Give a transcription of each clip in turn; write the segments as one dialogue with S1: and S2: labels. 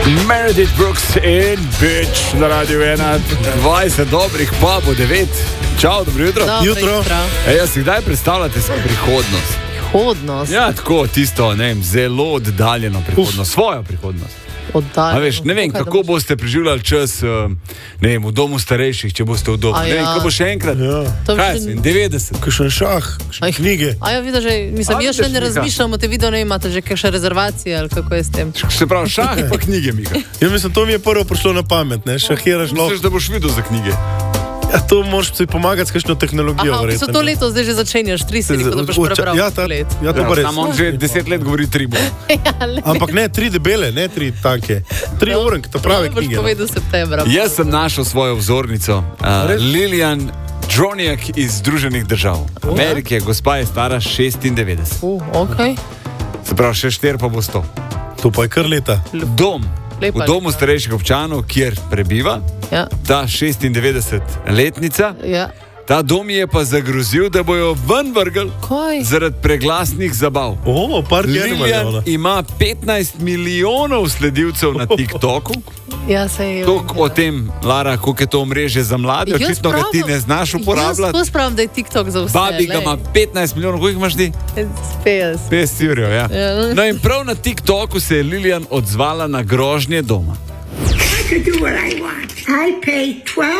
S1: Meredith Brooks in Bitch na Radio 1, 20 dobrih, pa bo 9. Čau, dobro jutro.
S2: Jutro.
S1: Jaz si kdaj predstavljate svojo prihodnost?
S2: Prihodnost?
S1: Ja, tako, tisto, ne vem, zelo oddaljeno prihodnost, svojo prihodnost.
S2: Oddaljeno.
S1: A veš, ne vem, kako boste preživljali čas, ne vem, v domu starejših, če boste v domu. Ne vem, kako bo še enkrat. Kaj si, 90?
S3: Kakšen šah, knjige.
S2: A ja, vidiš, že, mislim, jaz še ne razmišljam o te video, ne imate že kakšne rezervacije ali kako je s tem.
S1: Se pravi, šah pa knjige, Mika.
S3: Ja, mislim, to mi je prvo prišlo na pamet, ne, šahiraš lahko.
S1: Misliš, da boš videl za knjige?
S3: Ja, to moraš si pomagati s kakšno tehnologijo.
S2: Aha, so to leto zdaj že začenjaš, 3 si rekel, da boš prebral.
S3: Ja, to pa res.
S1: Samo on že 10 let govori 3 bo.
S3: Ampak ne 3 debele, ne 3 tanke. 3 orenke, to prave knjige.
S2: Boš povedal septembra.
S1: Jaz sem našel svojo vzornico. Lilian Džronjak iz Združenih držav Amerike. Gospa je stara 96.
S2: Okay.
S1: Se pravi, še 4 pa bo 100.
S3: To pa je kar leta.
S1: Dom. V domu starejših občanov, kjer prebiva, ta 96-letnica, ta dom je pa zagrozil, da bojo ven vrgli zaradi preglasnih zabav. Lilian ima 15 milijonov sledilcev na TikToku.
S2: Ja, se je.
S1: Toliko o tem, Lara, koliko je to omrežje za mlade, očitno ga ti ne znaš uporabljati.
S2: Jaz pravim, da je TikTok za vse.
S1: Babi ga ima 15 milijonov, koliko imaš ti?
S2: 50.
S1: 50 evrov, ja. No in prav na TikToku se je Lilian odzvala na grožnje doma.
S4: I could do what I want. I pay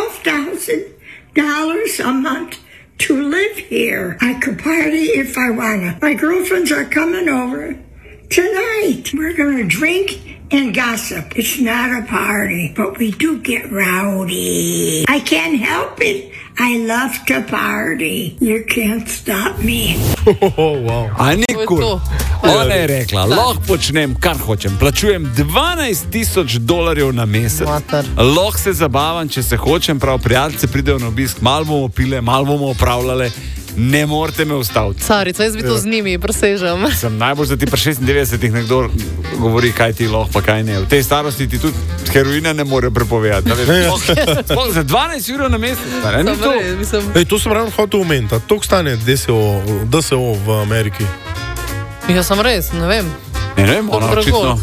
S4: $12,000 a month to live here. I could party if I wanna. My girlfriends are coming over tonight. We're gonna drink and gossip. It's not a party, but we do get rowdy. I can't help it. I love to party. You can't stop me.
S3: Wow.
S1: A nikoli. Ona je rekla, lahko počnem, kar hočem. Plačujem $12,000 na mesec. Lahko se zabavam, če se hočem, prav prijatelji pridejo na obisk, malo bomo pile, malo bomo opravljale. Ne morete me ustaviti.
S2: Carica, jaz bi to z njimi presežem.
S1: Sem najbolj, da ti pri 96-ih nekdo govori, kaj ti lahko, pa kaj ne. V tej starosti ti tudi heroina ne more prepovedati. Sploh za 12 evrov na mesec.
S3: To sem ravno hotel omeniti. Toliko stane DSO v Ameriki.
S2: Ja, sem res, ne vem.
S1: Ne vem, ona očitno.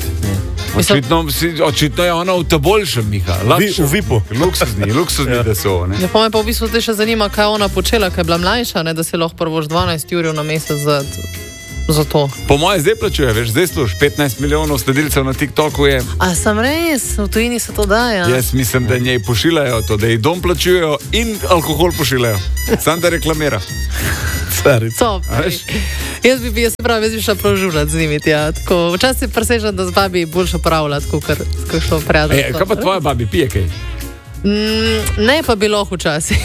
S1: Očitno je ona v ta boljšem, Miha.
S3: V VIP-u.
S1: Luksuzni DSO.
S2: Ja, pa me pa v bistvu te še zanima, kaj ona počela, kaj je bila mlajša, ne, da si lahko prvoš 12 evrov na mesec za to.
S1: Po moje zdaj plačuje, veš, zdaj služ 15 milijonov sledilcev na TikToku je.
S2: A sem res, v tujini se to daja.
S1: Jaz mislim, da njej pošiljajo to, da ji dom plačujejo in alkohol pošiljajo. Sam da reklamira.
S2: Jaz bi šla prav žužati z njimi. Včasih presežem, da z babi boljše upravlja, kot s kakšno prijateljstvo.
S1: Kaj pa tvoja babi, pije kaj?
S2: Ne, pa bilo včasih.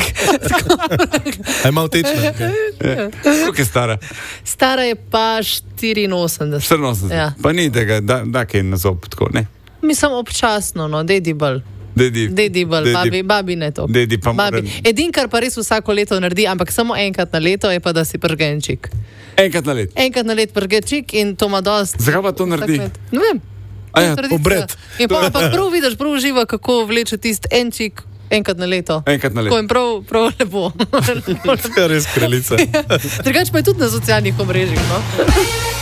S3: Aj malo tečna.
S1: Koliko je stara?
S2: Stara je pa 84.
S1: 84? Ja. Pa ni tega, da kaj na zob, tako, ne?
S2: Mislim občasno, no, dedi bolj. Dedi bolj, babi ne to. Edin, kar pa res vsako leto naredi, ampak samo enkrat na leto, je pa, da si prgenčik.
S1: Enkrat na let?
S2: Enkrat na let prgenčik in to ima dost.
S1: Zakaj pa to naredi?
S2: Ne vem.
S3: Obred.
S2: In pa prav vidiš, prav uživa, kako vleče tist enčik enkrat na leto.
S1: Enkrat na leto.
S2: Ko jim prav lepo.
S3: Res kraljica.
S2: Drugače pa je tudi na socialnih omrežjih, no?